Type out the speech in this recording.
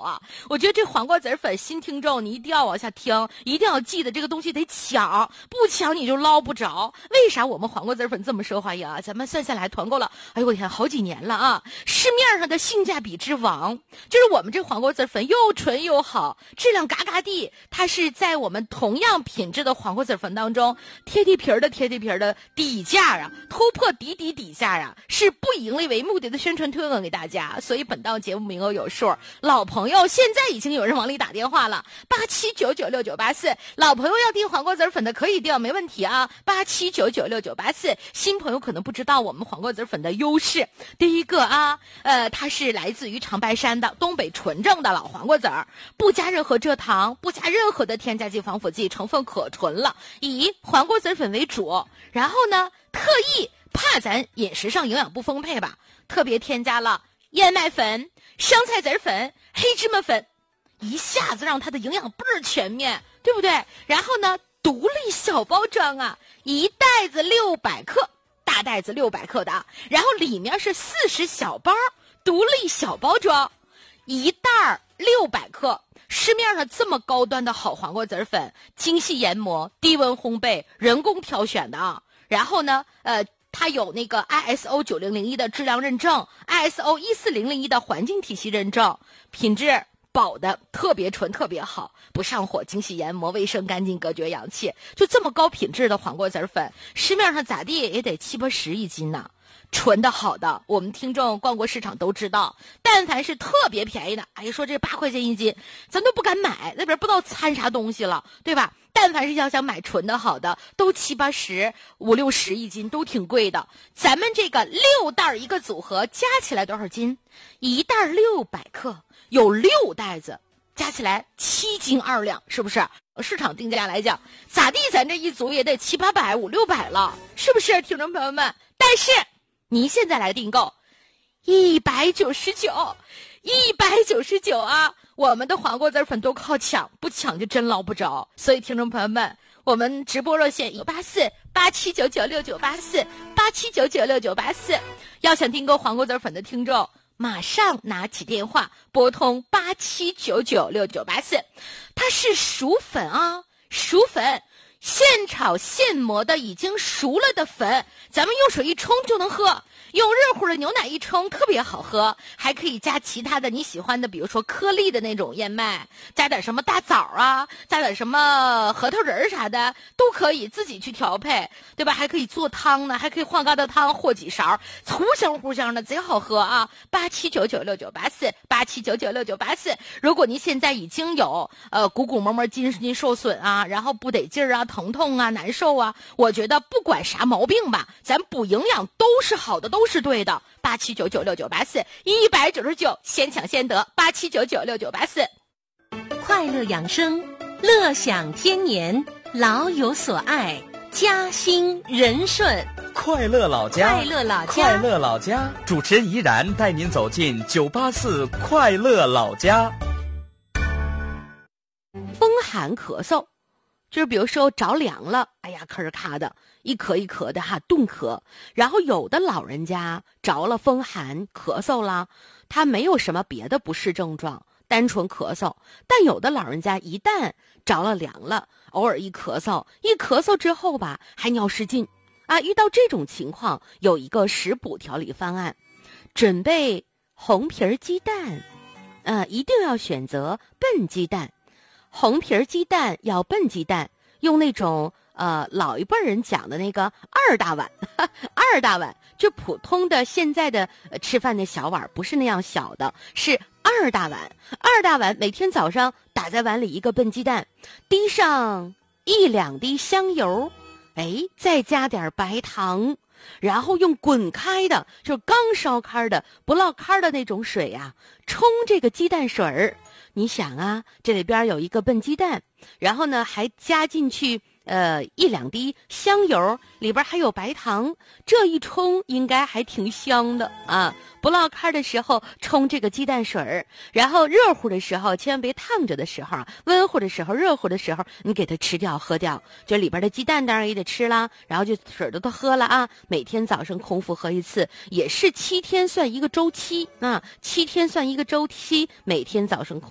啊！我觉得这黄瓜籽粉新听众你一定要往下听，一定要记得这个东西得抢，不抢你就捞不着。为啥我们黄瓜籽粉这么受欢迎啊？咱们算下来团购了，哎呦我天，好几年了啊！市面上的性价比之王，就是我们这黄瓜籽粉又纯又好，质量嘎嘎地。它是在我们同样品质的黄瓜籽粉当中贴地皮儿的底价啊，突破底价啊，是不以盈利为目的的宣传推广给大家。所以本档节目名额有数，老朋友现在已经有人往里打电话了，87996984，老朋友要订黄瓜籽粉的可以订，没问题啊，87996984。新朋友可能不知道我们黄瓜籽粉的优势，第一个啊，它是来自于长白山的东北纯正的老黄瓜籽儿，不加任何蔗糖，不加任何的添加剂防腐剂，成分可纯了，以黄瓜籽粉为主。然后呢，特意怕咱饮食上营养不丰沛吧，特别添加了燕麦粉、香菜籽粉、黑芝麻粉，一下子让它的营养倍儿全面，对不对？然后呢，独立小包装啊，一袋子600克，大袋子600克的，然后里面是40小包，独立小包装，一袋600克。市面上这么高端的好黄瓜籽粉，精细研磨、低温烘焙、人工挑选的啊。然后呢，它有那个 ISO 9001的质量认证， ISO 14001的环境体系认证，品质保的特别纯特别好，不上火，精细研磨，卫生干净，隔绝氧气。就这么高品质的黄瓜籽粉，市面上咋地也得70-80一斤呢。纯的好的，我们听众逛过市场都知道，但凡是特别便宜的，哎呀，说这8块钱一斤，咱都不敢买，那边不知道掺啥东西了，对吧？但凡是要想买纯的好的，都70-80、50-60一斤，都挺贵的。咱们这个6袋一个组合，加起来多少斤？一袋600克，有6袋子，加起来7斤2两，是不是？市场定价来讲，咋地？咱这一组也得700-800、500-600了，是不是，听众朋友们？但是您现在来订购199啊！我们的黄瓜籽粉都靠抢，不抢就真捞不着。所以听众朋友们，我们直播热线184-87996984，184-87996984。要想订购黄瓜籽粉的听众，马上拿起电话拨通87996984。它是熟粉啊，熟粉。现炒现磨的已经熟了的粉，咱们用水一冲就能喝，用热乎的牛奶一冲特别好喝，还可以加其他的你喜欢的，比如说颗粒的那种燕麦，加点什么大枣啊，加点什么核桃仁啥的都可以自己去调配，对吧？还可以做汤呢，还可以换疙瘩汤和几勺，糊香糊香的，贼好喝啊！87996984，87996984。如果您现在已经有鼓膜筋受损啊，然后不得劲儿啊，疼痛啊，难受啊，我觉得不管啥毛病吧，咱补营养都是好的，都是对的。87996984，199先抢先得，87996984。 快乐养生，乐享天年，老有所爱，家兴人顺。 快乐老家， 快乐老家， 快乐老家。主持人怡然带您走进984快乐老家。 风寒咳嗽，就是比如说着凉了，哎呀，咳咔的，一咳一咳的哈，冻咳。然后有的老人家着了风寒咳嗽了，他没有什么别的不适症状，单纯咳嗽。但有的老人家一旦着了凉了，偶尔一咳嗽之后吧，还尿失禁啊。遇到这种情况，有一个食补调理方案，准备红皮鸡蛋，一定要选择笨鸡蛋。红皮鸡蛋要笨鸡蛋，用那种老一辈人讲的那个2大碗，2大碗，就普通的现在的吃饭的小碗，不是那样小的，是2大碗。2大碗，每天早上打在碗里一个笨鸡蛋，滴上1-2滴香油，再加点白糖，然后用滚开的，就刚烧开的不落开的那种水呀，冲这个鸡蛋水儿。你想啊，这里边有一个笨鸡蛋，然后呢还加进去1-2滴香油，里边还有白糖，这一冲应该还挺香的啊。不落开的时候冲这个鸡蛋水儿，然后热乎的时候，千万别烫着的时候啊，温乎的时候，热乎的时候，你给它吃掉喝掉，就里边的鸡蛋当然也得吃啦，然后就水都喝了啊。每天早上空腹喝一次，也是7天算一个周期啊，7天算一个周期，每天早上空